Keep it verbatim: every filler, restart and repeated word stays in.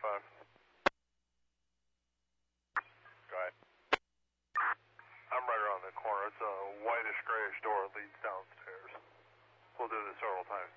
five. Go ahead. I'm right around the corner. It's a whitish grayish door that leads downstairs. We'll do this several times